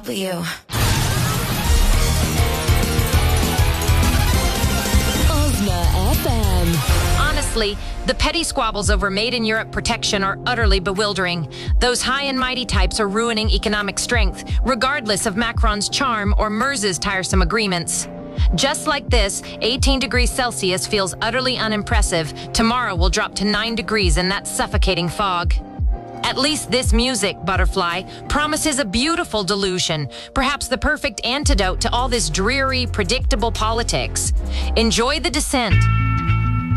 W. Honestly, the petty squabbles over made-in-Europe protection are utterly bewildering. Those high and mighty types are ruining economic strength, regardless of Macron's charm or Merz's tiresome agreements. Just like this, 18 degrees Celsius feels utterly unimpressive. Tomorrow will drop to 9 degrees in that suffocating fog. At least this music, Butterfly, promises a beautiful delusion, perhaps the perfect antidote to all this dreary, predictable politics. Enjoy the descent.